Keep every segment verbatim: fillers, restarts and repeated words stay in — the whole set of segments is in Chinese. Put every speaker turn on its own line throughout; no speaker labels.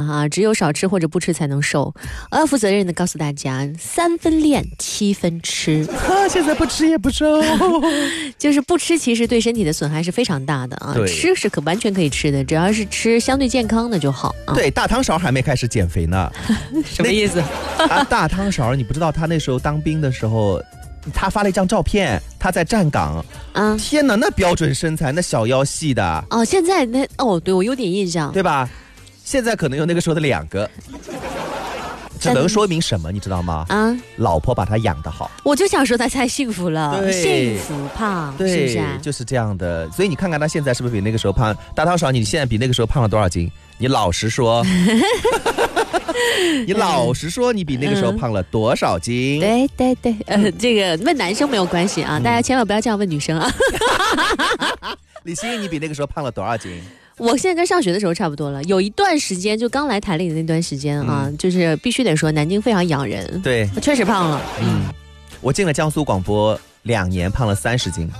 哈，只有少吃或者不吃才能瘦。我要负责任的告诉大家，三分练，七分吃。
现在不吃也不瘦，
就是不吃其实对身体的损害是非常大的啊。吃是可完全可以吃的，只要是吃相对健康的就好啊。
对，大汤勺还没开始减肥呢。
什么意思？
啊，大汤勺，你不知道他那时候当兵的时候。他发了一张照片，他在站岗，啊，天哪，那标准身材，那小腰细的。
哦，现在那哦，对我有点印象，
对吧？现在可能有那个时候的两个，这能说明什么？你知道吗？啊，老婆把他养得好。
我就想说他太幸福了，幸福胖，
对，
是不是、啊？
就是这样的。所以你看看他现在是不是比那个时候胖？大汤勺，你现在比那个时候胖了多少斤？你老实说。你老实说，你比那个时候胖了多少斤？
嗯、对对对，呃，这个问男生没有关系啊，嗯、大家千万不要这样问女生啊。
李欣，你比那个时候胖了多少斤？
我现在跟上学的时候差不多了，有一段时间就刚来台里的那段时间啊，嗯、就是必须得说南京非常养人，
对，
确实胖了。
嗯，我进了江苏广播两年，胖了三十斤。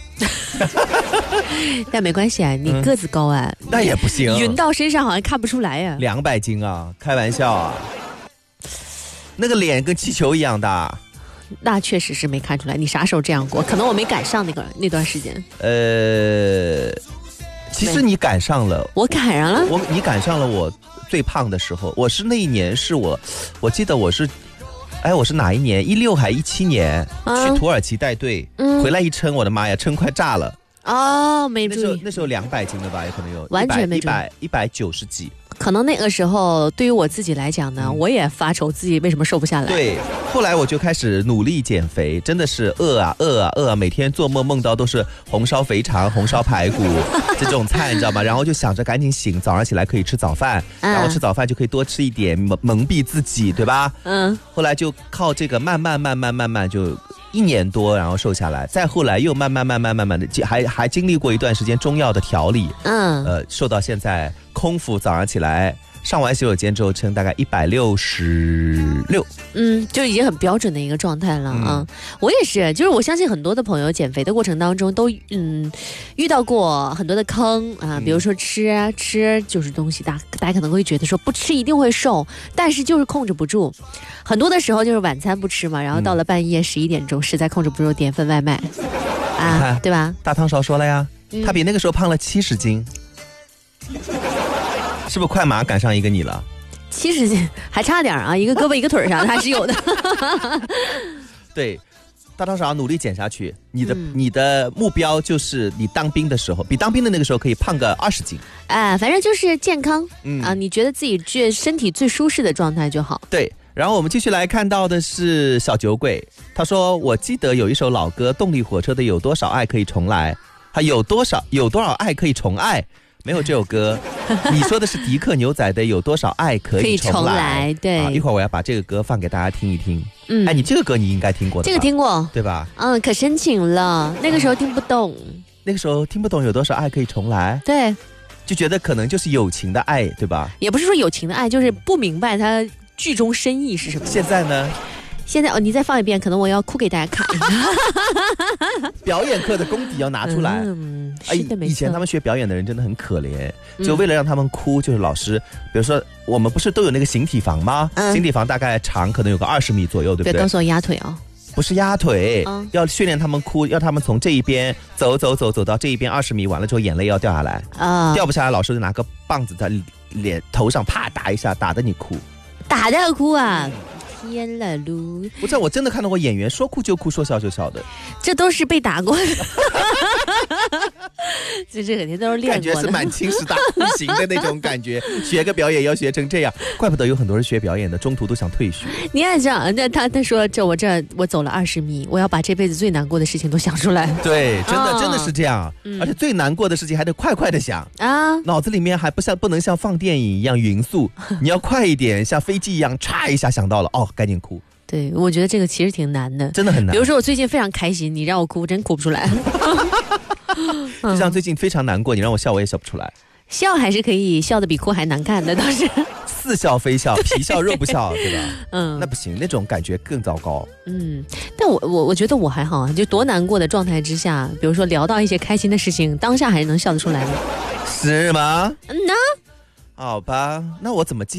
但没关系啊，你个子高啊，
嗯、那也不行，
匀到身上好像看不出来呀、啊。
两百斤啊，开玩笑啊！那个脸跟气球一样大。
那确实是没看出来，你啥时候这样过？可能我没赶上那个那段时间。
呃，其实你赶上了，
我赶上了，
我你赶上了我最胖的时候。我是那一年是我，我记得我是。哎，我是哪一年？一六还一七年、啊、去土耳其带队、嗯，回来一称，我的妈呀，称快炸了！
哦，没注意，
那时候那时候两百斤了吧？有可能有，
完全没注意，
一百一百九十几。
可能那个时候对于我自己来讲呢、嗯，我也发愁自己为什么瘦不下来。
对，后来我就开始努力减肥，真的是饿啊饿啊饿啊，每天做梦梦到都是红烧肥肠、红烧排骨这种菜，你知道吗？然后就想着赶紧醒，早上起来可以吃早饭，嗯、然后吃早饭就可以多吃一点，蒙蒙蔽自己，对吧？嗯。后来就靠这个慢慢慢慢慢慢就。一年多，然后瘦下来，再后来又慢慢慢慢慢慢的，还还经历过一段时间中药的调理，嗯，呃，瘦到现在空腹早上起来上完洗手间之后称大概一百六十六，
嗯，就已经很标准的一个状态了、嗯、啊。我也是，就是我相信很多的朋友减肥的过程当中都嗯遇到过很多的坑啊，比如说吃啊吃就是东西大，大家可能会觉得说不吃一定会瘦，但是就是控制不住。很多的时候就是晚餐不吃嘛，然后到了半夜十一点钟、嗯、实在控制不住点份外卖啊，对吧？
大汤勺说了呀、嗯，他比那个时候胖了七十斤，是不是快马赶上一个你了？
七十斤还差点啊，一个胳膊一个腿上还是有的。
对，大汤勺努力减下去，你的、嗯、你的目标就是你当兵的时候，比当兵的那个时候可以胖个二十斤。
哎、呃，反正就是健康，嗯啊，你觉得自己最身体最舒适的状态就好。
对。然后我们继续来看到的是小酒鬼，他说我记得有一首老歌，动力火车的有多少爱可以重来，还有多少有多少爱可以重爱，没有这首歌。你说的是迪克牛仔的有多少爱可以重来，
可以重来，对、
啊、一会儿我要把这个歌放给大家听一听。嗯，哎，你这个歌你应该听过的吧？
这个听过，
对吧？
嗯，可深情了，那个时候听不懂，
那个时候听不懂有多少爱可以重来，
对，
就觉得可能就是友情的爱，对吧？
也不是说友情的爱，就是不明白它剧中深意是什么。
现在呢？
现在哦，你再放一遍，可能我要哭给大家看。
表演课的功底要拿出来。
嗯，是的，没错。
以前他们学表演的人真的很可怜，就为了让他们哭，就是老师，比如说我们不是都有那个形体房吗？嗯、形体房大概长可能有个二十米左右，对不对？
对，告诉我压腿啊、哦。
不是压腿、嗯，要训练他们哭，要他们从这一边走走走走到这一边二十米，完了之后眼泪要掉下来啊、嗯，掉不下来，老师就拿个棒子在脸头上啪打一下，打得你哭，
打得要哭啊！嗯天了噜！
不是，我真的看到过演员说哭就哭，说笑就笑的，
这都是被打过的，就这肯定都是练过的，
感觉是蛮青史大户型的那种感觉。学个表演要学成这样，怪不得有很多人学表演的中途都想退学。
你看这样，那他他说这我这我走了二十米，我要把这辈子最难过的事情都想出来。
对，真的、哦、真的是这样、嗯，而且最难过的事情还得快快的想啊，脑子里面还不像不能像放电影一样匀速，你要快一点，像飞机一样唰一下想到了哦。赶紧哭，
对，我觉得这个其实挺难的，
真的很难。
比如说我最近非常开心，你让我哭，真哭不出来。
就像最近非常难过，你让我笑，我也笑不出来。
笑还是可以笑得比哭还难看的，倒是
似笑非笑，皮笑肉不笑，对吧？嗯，那不行，那种感觉更糟糕。
嗯，但我我我觉得我还好啊，就多难过的状态之下，比如说聊到一些开心的事情，当下还能笑得出来的。
是吗？
嗯呢。
好吧，那我怎么记？